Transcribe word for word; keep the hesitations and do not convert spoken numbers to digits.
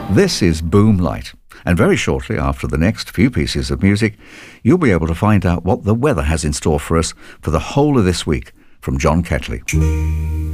This is Boomlight, and very shortly after the next few pieces of music, you'll be able to find out what the weather has in store for us for the whole of this week from John Ketley.